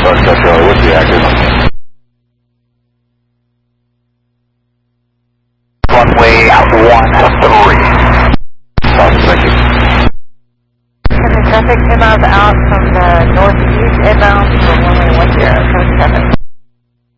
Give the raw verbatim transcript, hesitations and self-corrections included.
Foxtrot Charlie would be active. Runway out one three. Awesome, thank you. And the traffic inbound out from the northeast inbound for runway one zero, code seven.